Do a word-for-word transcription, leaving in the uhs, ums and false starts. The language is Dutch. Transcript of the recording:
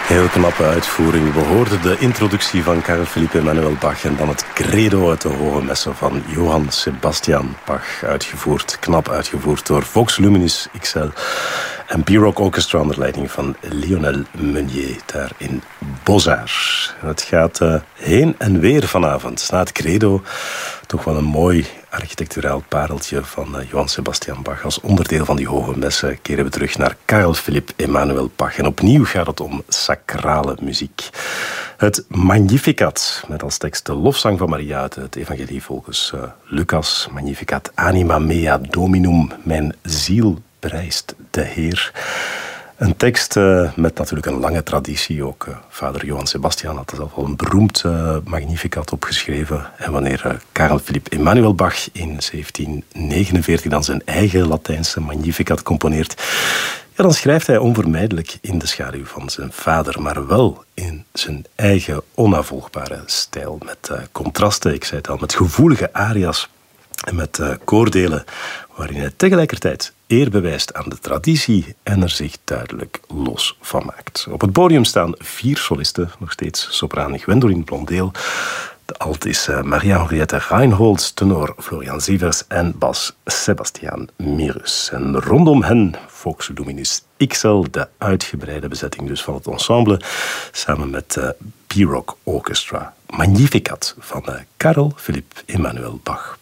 Heel knappe uitvoering. We hoorden de introductie van Carl Philipp Emanuel Bach en dan het credo uit de hoge messen van Johann Sebastian Bach. Uitgevoerd, knap uitgevoerd door Vox Luminis X L en B-Rock Orchestra onder leiding van Lionel Meunier daar in Beaux-Arts. Het gaat uh, heen en weer vanavond. Na het credo toch wel een mooi architecturaal pareltje van uh, Johann Sebastian Bach. Als onderdeel van die hoge messen keren we terug naar Carl Philipp Emanuel Bach. En opnieuw gaat het om sacrale muziek. Het Magnificat, met als tekst de lofzang van Maria uit het evangelie volgens uh, Lucas. Magnificat anima mea dominum, mijn ziel prijst de Heer. Een tekst uh, met natuurlijk een lange traditie. Ook uh, vader Johann Sebastian had zelf al een beroemd uh, Magnificat opgeschreven. En wanneer uh, Carl Philipp Emanuel Bach in zeventien negenenveertig dan zijn eigen Latijnse Magnificat componeert, ja, dan schrijft hij onvermijdelijk in de schaduw van zijn vader, maar wel in zijn eigen onnavolgbare stijl. Met uh, contrasten, ik zei het al, met gevoelige aria's en met uh, koordelen waarin hij tegelijkertijd eer bewijst aan de traditie en er zich duidelijk los van maakt. Op het podium staan vier solisten, nog steeds sopraan Gwendoline Blondeel, de alt is uh, Maria-Henriette Reinholds, tenor Florian Sievers en bas Sebastiaan Mirus. En rondom hen Vox Luminis X L, de uitgebreide bezetting dus van het ensemble, samen met uh, B-Rock Orchestra. Magnificat van uh, Carl Philipp Emanuel Bach.